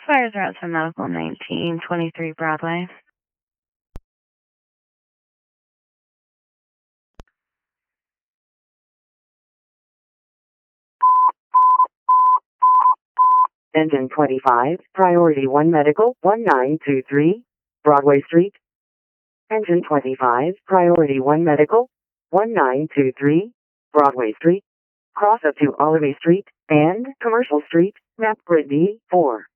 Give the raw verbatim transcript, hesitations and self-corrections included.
Fires route to medical nineteen twenty-three Broadway. Engine twenty-five, Priority one Medical, one nine two three, Broadway Street. Engine twenty-five, Priority one Medical, one nine two three, Broadway Street. Cross up to Olivey Street and Commercial Street, map grid D four.